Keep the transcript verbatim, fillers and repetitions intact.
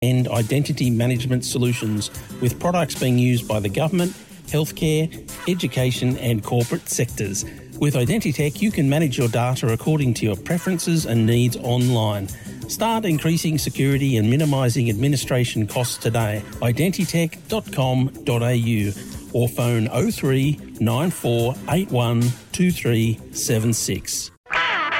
end-to-end identity management solutions with products being used by the government, healthcare, education and corporate sectors. With Identitech, you can manage your data according to your preferences and needs online. Start increasing security and minimising administration costs today. identitech dot com dot a u or phone oh three nine four eight one two three seven six.